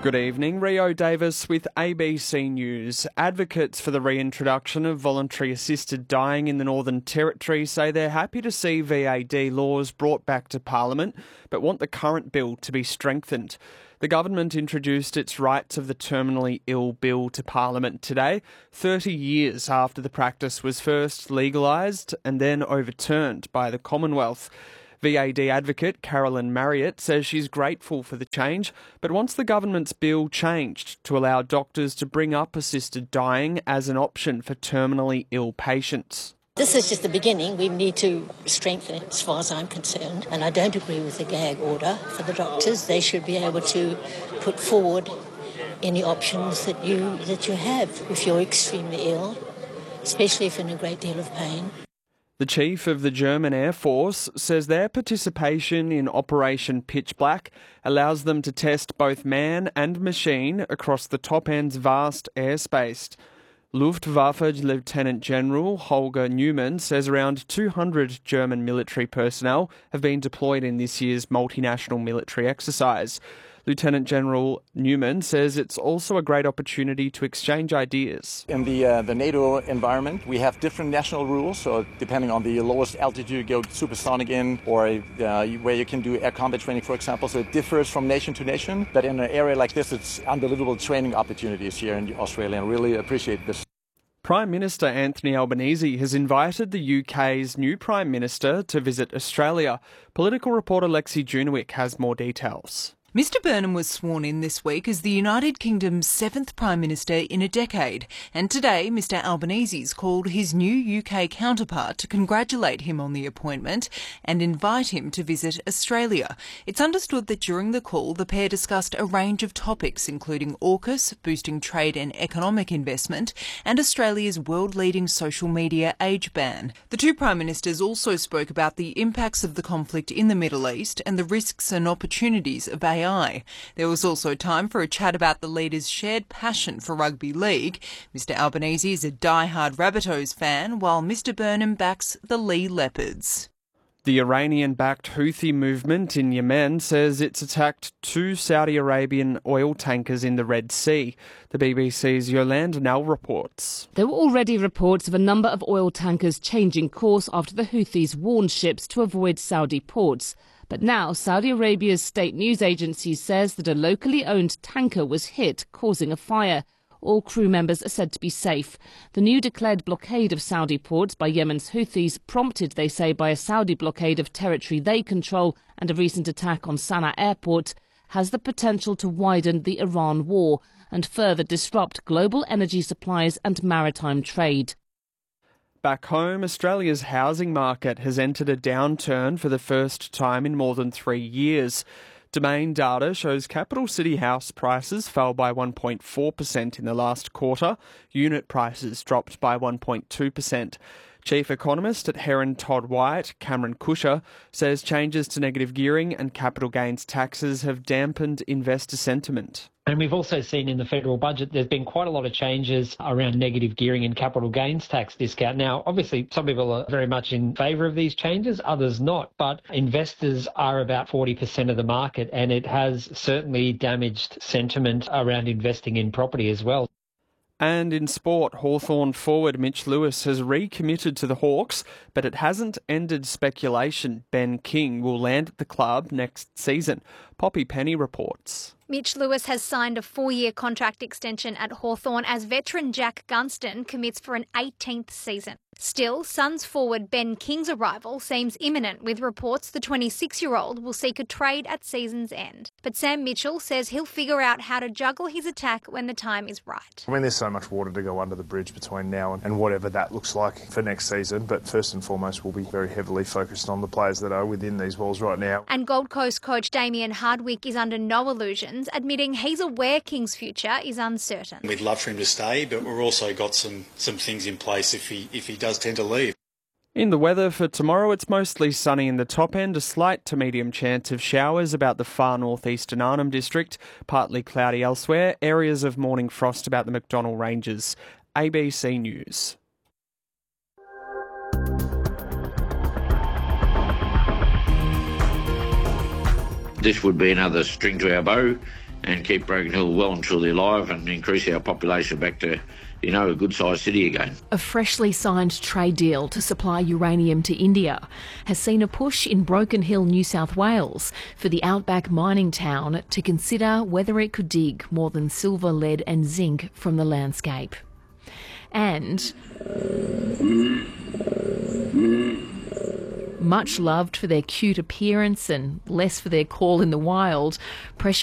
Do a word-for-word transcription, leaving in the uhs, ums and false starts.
Good evening, Rio Davis with A B C News. Advocates for the reintroduction of voluntary assisted dying in the Northern Territory say they're happy to see V A D laws brought back to Parliament, but want the current bill to be strengthened. The government introduced its Rights of the Terminally Ill bill to Parliament today, thirty years after the practice was first legalised and then overturned by the Commonwealth. V A D advocate Carolyn Marriott says she's grateful for the change, but wants the government's bill changed to allow doctors to bring up assisted dying as an option for terminally ill patients. This is just the beginning. We need to strengthen it as far as I'm concerned. And I don't agree with the gag order for the doctors. They should be able to put forward any options that you that you have if you're extremely ill, especially if in a great deal of pain. The chief of the German Air Force says their participation in Operation Pitch Black allows them to test both man and machine across the top end's vast airspace. Luftwaffe Lieutenant General Holger Neumann says around two hundred German military personnel have been deployed in this year's multinational military exercise. Lieutenant General Neumann says it's also a great opportunity to exchange ideas. In the uh, the NATO environment, we have different national rules. So depending on the lowest altitude you go supersonic in, or uh, where you can do air combat training, for example. So it differs from nation to nation. But in an area like this, it's unbelievable training opportunities here in Australia, and really appreciate this. Prime Minister Anthony Albanese has invited the U K's new Prime Minister to visit Australia. Political reporter Lexi Junowick has more details. Mister Burnham was sworn in this week as the United Kingdom's seventh Prime Minister in a decade, and today Mister Albanese's called his new U K counterpart to congratulate him on the appointment and invite him to visit Australia. It's understood that during the call the pair discussed a range of topics including AUKUS, boosting trade and economic investment, and Australia's world-leading social media age ban. The two Prime Ministers also spoke about the impacts of the conflict in the Middle East and the risks and opportunities of A I. There was also time for a chat about the leaders' shared passion for rugby league. Mister Albanese is a die-hard Rabbitohs fan, while Mister Burnham backs the Lee Leopards. The Iranian-backed Houthi movement in Yemen says it's attacked two Saudi Arabian oil tankers in the Red Sea. The B B C's Yolande Nell reports. There were already reports of a number of oil tankers changing course after the Houthis warned ships to avoid Saudi ports. But now Saudi Arabia's state news agency says that a locally owned tanker was hit, causing a fire. All crew members are said to be safe. The new declared blockade of Saudi ports by Yemen's Houthis, prompted, they say, by a Saudi blockade of territory they control and a recent attack on Sana'a airport, has the potential to widen the Iran war and further disrupt global energy supplies and maritime trade. Back home, Australia's housing market has entered a downturn for the first time in more than three years. Domain data shows capital city house prices fell by one point four percent in the last quarter. Unit prices dropped by one point two percent. Chief economist at Heron Todd White, Cameron Cusher, says changes to negative gearing and capital gains taxes have dampened investor sentiment. And we've also seen in the federal budget there's been quite a lot of changes around negative gearing and capital gains tax discount. Now, obviously, some people are very much in favour of these changes, others not. But investors are about forty percent of the market, and it has certainly damaged sentiment around investing in property as well. And in sport, Hawthorn forward Mitch Lewis has recommitted to the Hawks, but it hasn't ended speculation Ben King will land at the club next season. Poppy Penny reports. Mitch Lewis has signed a four-year contract extension at Hawthorn as veteran Jack Gunston commits for an eighteenth season. Still, Suns forward Ben King's arrival seems imminent, with reports the twenty-six-year-old will seek a trade at season's end. But Sam Mitchell says he'll figure out how to juggle his attack when the time is right. I mean, there's so much water to go under the bridge between now and whatever that looks like for next season. But first and foremost, we'll be very heavily focused on the players that are within these walls right now. And Gold Coast coach Damien Hardwick is under no illusions, admitting he's aware King's future is uncertain. We'd love for him to stay, but we've also got some, some things in place if he if he does tend to leave. In the weather for tomorrow, it's mostly sunny in the top end, a slight to medium chance of showers about the far northeastern Arnhem District, partly cloudy elsewhere, areas of morning frost about the McDonnell Ranges. A B C News. This would be another string to our bow, and keep Broken Hill well and truly alive and increase our population back to, you know, a good-sized city again. A freshly signed trade deal to supply uranium to India has seen a push in Broken Hill, New South Wales, for the outback mining town to consider whether it could dig more than silver, lead and zinc from the landscape. And much loved for their cute appearance and less for their call in the wild, pressure